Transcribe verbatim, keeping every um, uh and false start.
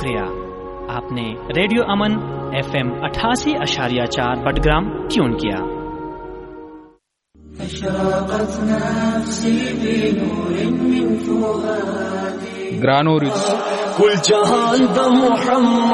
शुक्रिया। आपने रेडियो अमन F M अठासी अशारिया चार बडग्राम ट्यून किया। Granorius